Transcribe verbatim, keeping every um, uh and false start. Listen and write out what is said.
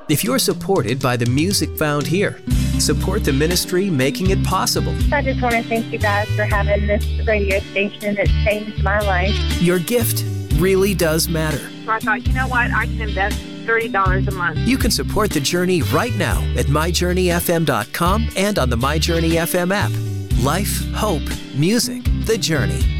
If you're supported by the music found here, support the ministry making it possible. I just want to thank you guys for having this radio station that changed my life. Your gift really does matter. So I thought, you know what, I can invest thirty dollars a month. You can support The Journey right now at my journey f m dot com and on the My Journey F M app. Life, hope, music, The Journey.